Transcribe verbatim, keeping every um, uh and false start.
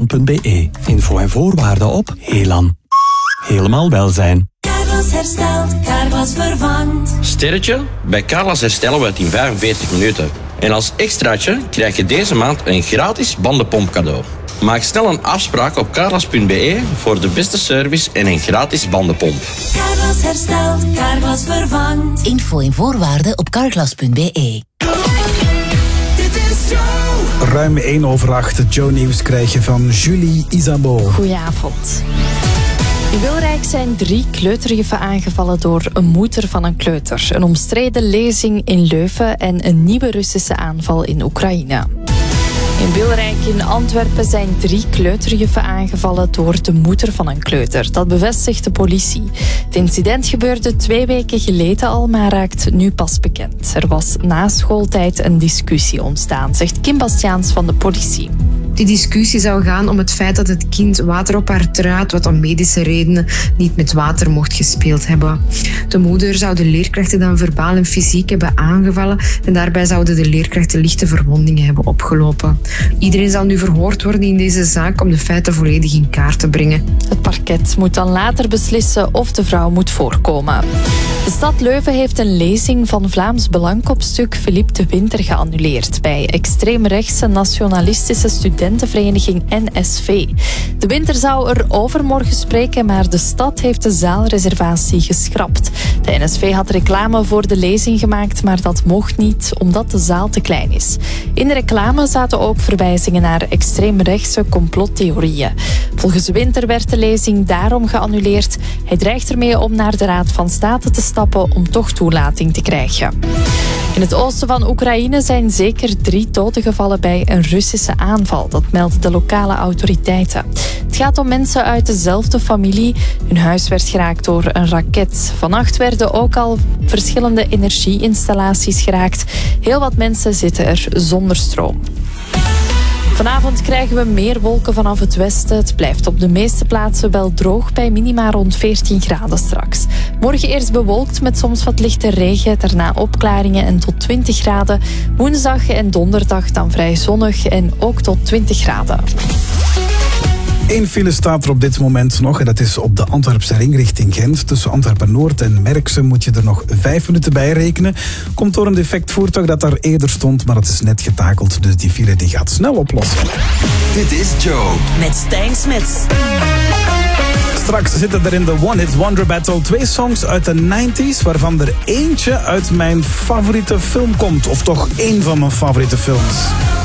punt b e. Info en voorwaarden op Helan. Helemaal welzijn. Carglass herstelt, Carglass vervangt. Sterretje? Bij Carglass herstellen we het in vijfenveertig minuten. En als extraatje krijg je deze maand een gratis bandenpomp cadeau. Maak snel een afspraak op carglass punt b e voor de beste service en een gratis bandenpomp. Carglass herstelt, Carglass vervangt. Info en voorwaarden op carglass punt b e. Ruim één over acht. Het Joe-nieuws krijg je van Julie Isabeau. Goedenavond. In Wilrijk zijn drie kleuterjuffen aangevallen door een moeder van een kleuter. Een omstreden lezing in Leuven en een nieuwe Russische aanval in Oekraïne. In Wilrijk in Antwerpen zijn drie kleuterjuffen aangevallen door de moeder van een kleuter. Dat bevestigt de politie. Het incident gebeurde twee weken geleden al, maar raakt nu pas bekend. Er was na schooltijd een discussie ontstaan, zegt Kim Bastiaans van de politie. Die discussie zou gaan om het feit dat het kind water op haar truit, wat om medische redenen niet met water mocht gespeeld hebben. De moeder zou de leerkrachten dan verbaal en fysiek hebben aangevallen en daarbij zouden de leerkrachten lichte verwondingen hebben opgelopen. Iedereen zal nu verhoord worden in deze zaak om de feiten volledig in kaart te brengen. Het parket moet dan later beslissen of de vrouw moet voorkomen. De stad Leuven heeft een lezing van Vlaams Belangkopstuk Philippe de Winter geannuleerd bij extreemrechtse nationalistische studentenvereniging N S V. De Winter zou er overmorgen spreken, maar de stad heeft de zaalreservatie geschrapt. De N S V had reclame voor de lezing gemaakt, maar dat mocht niet omdat de zaal te klein is. In de reclame zaten ook verwijzingen naar extreemrechtse complottheorieën. Volgens Winter werd de lezing daarom geannuleerd. Hij dreigt ermee om naar de Raad van State te stappen om toch toelating te krijgen. In het oosten van Oekraïne zijn zeker drie doden gevallen bij een Russische aanval. Dat melden de lokale autoriteiten. Het gaat om mensen uit dezelfde familie. Hun huis werd geraakt door een raket. Vannacht werden ook al verschillende energieinstallaties geraakt. Heel wat mensen zitten er zonder stroom. Vanavond krijgen we meer wolken vanaf het westen. Het blijft op de meeste plaatsen wel droog bij minima rond veertien graden straks. Morgen eerst bewolkt met soms wat lichte regen, daarna opklaringen en tot twintig graden. Woensdag en donderdag dan vrij zonnig en ook tot twintig graden. Eén file staat er op dit moment nog en dat is op de Antwerpse ring richting Gent. Tussen Antwerpen-Noord en Merksem moet je er nog vijf minuten bij rekenen. Komt door een defect voertuig dat daar eerder stond, maar dat is net getakeld. Dus die file die gaat snel oplossen. Dit is Joe. Met Stijn Smits. Straks zitten er in de One Hit Wonder Battle twee songs uit de negentig, waarvan er eentje uit mijn favoriete film komt. Of toch één van mijn favoriete films.